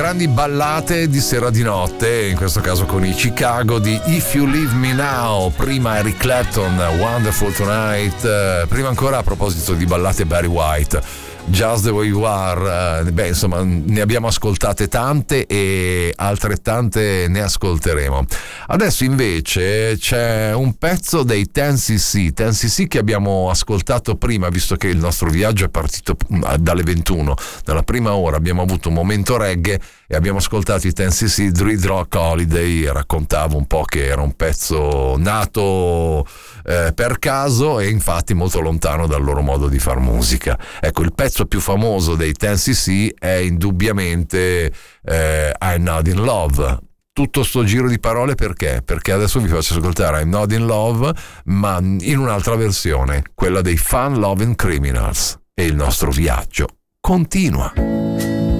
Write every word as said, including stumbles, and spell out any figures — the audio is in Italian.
grandi ballate di sera di notte, in questo caso con i Chicago di If You Leave Me Now, prima Eric Clapton, Wonderful Tonight, prima ancora, a proposito di ballate, Barry White, Just the Way You Are. Beh, insomma, ne abbiamo ascoltate tante e altrettante ne ascolteremo. Adesso invece c'è un pezzo dei ten C C ten C C che abbiamo ascoltato prima, visto che il nostro viaggio è partito dalle ventuno. Nella prima ora abbiamo avuto un momento reggae e abbiamo ascoltato i ten C C Dread Rock Holiday. Raccontavo un po' che era un pezzo nato eh, per caso e infatti molto lontano dal loro modo di far musica. Ecco, il pezzo più famoso dei ten C C è indubbiamente eh, I'm Not in Love. Tutto sto giro di parole perché? Perché adesso vi faccio ascoltare I'm Not in Love, ma in un'altra versione, quella dei Fun Loving Criminals, e il nostro viaggio continua.